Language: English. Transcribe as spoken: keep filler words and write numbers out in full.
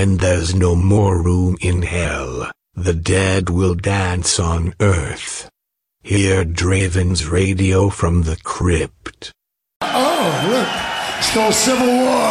when there's no more room in hell, the dead will dance on Earth. Hear Draven's radio from the crypt. Oh, look. It's called Civil War.